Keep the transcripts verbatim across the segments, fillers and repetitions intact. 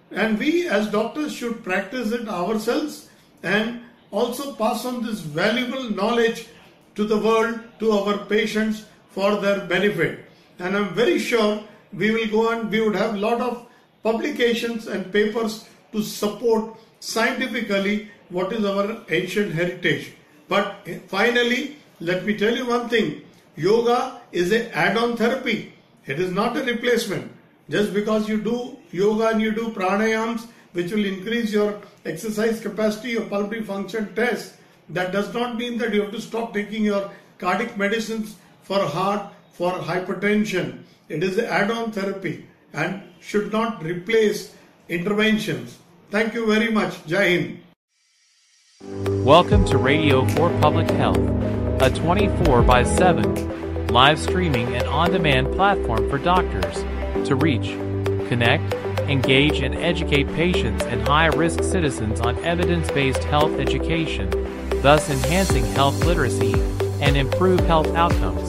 and we as doctors should practice it ourselves and also pass on this valuable knowledge to the world, to our patients for their benefit. And I'm very sure we will go and we would have a lot of publications and papers to support scientifically what is our ancient heritage. But finally, let me tell you one thing. Yoga is an add-on therapy. It is not a replacement. Just because you do yoga and you do pranayams, which will increase your exercise capacity, your pulmonary function test, that does not mean that you have to stop taking your cardiac medicines for heart, for hypertension. It is an add-on therapy and should not replace interventions. Thank you very much. Jai Hind. Welcome to Radio for Public Health, a twenty-four by seven live streaming and on-demand platform for doctors to reach, connect, engage, and educate patients and high-risk citizens on evidence-based health education, thus enhancing health literacy and improve health outcomes.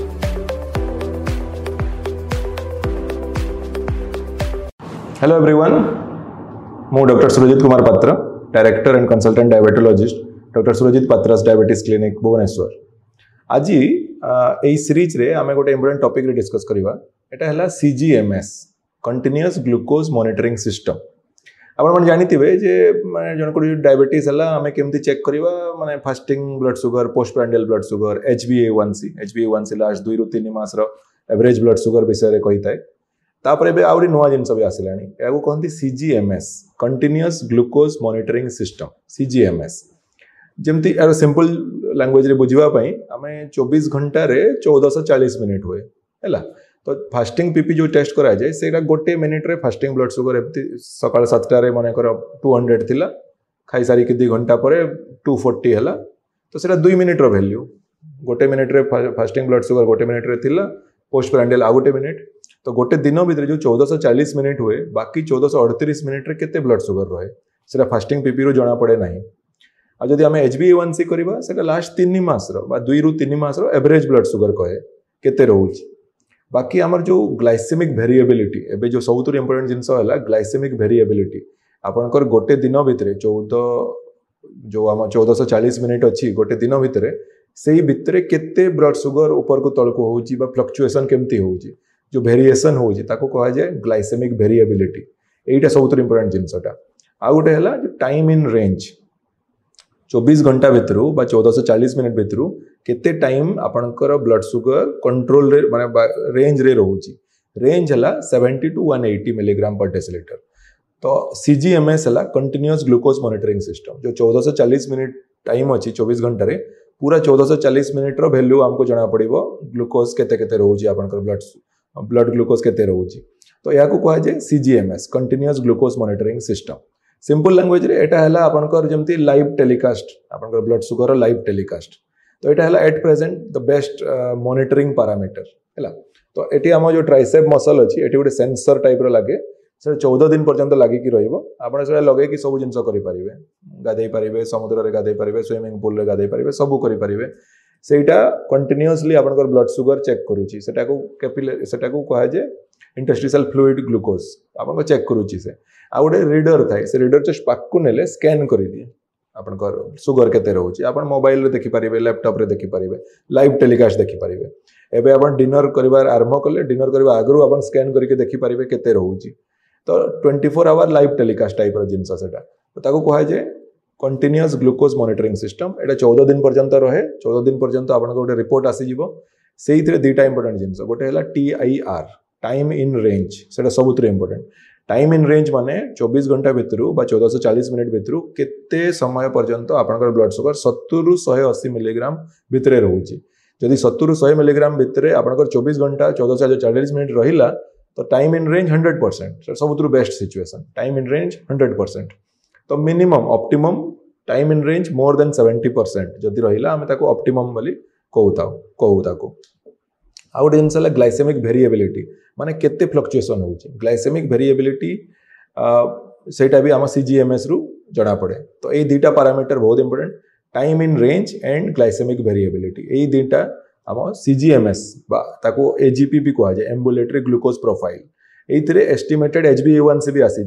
Hello everyone, I am Doctor Surajit Kumar Patra, Director and Consultant Diabetologist, Doctor Surajit Patra's Diabetes Clinic, Bhubaneswar. आज ए series रे आमे गोटे important topic रे discuss करिवा एटा हला सीजीएमएस continuous glucose monitoring system आपण मन जानिथिबे जे माने जन को डायबिटीज हला आमे केमती चेक करिवा माने fasting blood sugar postprandial blood sugar HbA one सी एचबीए वन सी लास्ट दुई रु तीन मास रो एवरेज ब्लड शुगर विषय रे कहिताय तापरे बे आउरी नुवा जिंस भी आसिलानी एगो कहंती सीजीएमएस कंटीन्यूअस ग्लूकोज मॉनिटरिंग सिस्टम सीजीएमएस जमती यार सिंपल लैंग्वेज रे बुझिबा पई आमे चौबीस घंटा रे चौदह सौ चालीस मिनिट हुए हैला तो फास्टिंग पीपी जो टेस्ट करा जाए सेटा गोटे मिनिट रे फास्टिंग ब्लड शुगर एमती सकाळ सात टा रे माने कर दो सौ थिला खाई सारी कि दो घंटा परे दो सौ चालीस हैला तो सेटा दो मिनिट रो वैल्यू गोटे मिनिट रे फास्टिंग ब्लड शुगर गोटे मिनिट रे थिला पोस्ट प्रांडियल आ गोटे मिनिट तो गोटे दिन भीतर जो चौदह सौ चालीस मिनिट हुए बाकी चौदह सौ अड़तीस मिनिट रे केते ब्लड शुगर रहे सेटा फास्टिंग पीपी रो जणा पड़े नाही आ जदि आमे एचबीए वन सी करबा सेटा लास्ट तीन मास रो बा दुई रु तीन मास रो एवरेज ब्लड शुगर कहे केते रहउची बाकी हमर जो ग्लाइसेमिक वेरिएबिलिटी एबे जो सबुतर इंपोर्टेंट जिंस हला ग्लाइसेमिक वेरिएबिलिटी आपनकर गोटे दिन भीतर चौदह जो हम चौदह सौ चालीस मिनिट अछि गोटे दिन भीतर सेही भीतर केते ब्लड शुगर ऊपर को तळ को होउची बा फ्लक्चुएशन केमती होउची जो वेरिएशन होउची ताको कहा जाय ग्लाइसेमिक वेरिएबिलिटी एटा सबुतर इंपोर्टेंट जिंसटा आ गोटे हला जो टाइम इन रेंज चौबीस घंटा भितर बा चौदह सौ चालीस मिनिट भितर केते टाइम आपनकर ब्लड शुगर कंट्रोल रे माने रेंज रे रहउची रेंज हला सत्तर टू एक सौ अस्सी मिलीग्राम पर डेसिलीटर तो सीजीएमएस हला कंटीन्यूअस ग्लूकोज मॉनिटरिंग सिस्टम जो चौदह सौ चालीस मिनिट टाइम अछि चौबीस घंटा रे पूरा चौदह सौ चालीस मिनिट रो वैल्यू हमको जणा पड़िबो ग्लूकोज केते केते रहउची आपनकर ब्लड ब्लड ग्लूकोज केते रहउची तो या को कहा जाय सीजीएमएस continuous glucose monitoring system simple language रे एटा हला आपनकर जेमती लाइव टेलीकास्ट आपनकर ब्लड शुगर लाइव टेलीकास्ट तो एटा हला at present the best monitoring parameter हला तो एटी हम जो ट्राइसेप मसल अछि एटी गोटे सेंसर टाइप रो लागे से चौदह दिन पर्यंत लागि कि रहइबो आपण से लगे कि सब जिंस करि परिबे गाधै परिबे समुद्र रे गाधै परिबे स्विमिंग पूल रे गाधै परिबे सब करि परिबे सेटा कंटीन्यूअसली आपनकर ब्लड शुगर चेक करूची सेटा को कैपिलरी सेटा को कहा जे इंटरस्टिशियल फ्लूइड ग्लूकोज आपन चेक करूची से आ गोटे रीडर थाए से रीडर जस्ट पाकू नेले स्कैन कर दिए आपनकर शुगर केते रहउची आपन मोबाइल रे देखि परिबे लैपटॉप रे देखि परिबे लाइव टेलीकास्ट देखि परिबे एबे आपन डिनर करबार आरंभ करले डिनर करबा आगरु आपन स्कैन करके देखि परिबे केते रहउची तो चौबीस आवर लाइव टेलीकास्ट टाइप रो जिंस सेटा तो ताको कहा जे कंटीन्यूअस ग्लूकोज मॉनिटरिंग सिस्टम एटा चौदह दिन पर्यंत रहे चौदह दिन पर्यंत आपन गोटे रिपोर्ट आसी जिवो सेही थरे दुईटा इंपोर्टेंट जिंस गोटे हला टीआईआर टाइम इन रेंज सेटा सबुतर इंपोर्टेंट टाइम इन रेंज माने चौबीस घंटा भितर बा चौदह सौ चालीस मिनिट भितर केते समय पर्यंत आपनकर ब्लड शुगर सत्तर रु एक सौ अस्सी मिलीग्राम भितर रहउची जदि सत्तर रु सौ मिलीग्राम भितर आपनकर चौबीस घंटा चौदह सौ चालीस मिनिट रहिला तो time in range hundred percent सबुतर best situation time in range hundred percent तो minimum optimum time in range more than seventy percent जदि रहिला हमें ताको ऑप्टिमम बोली कहूता कहू ताको आ गोटे जिनस है ग्लाइसेमिक वेरिएबिलिटी माने केते फ्लक्चुएशन होउची ग्लाइसेमिक वेरिएबिलिटी सेटा भी आम सीजीएमएस रु जणा पड़े तो ये दुईटा पैरामीटर बहुत important time in range and glycaemic variability ये दुईटा आम सीजीएमएस बा ताको एजीपी भी कहा जाए ambulatory glucose profile एइथिरे estimated HbA one सी भी आसी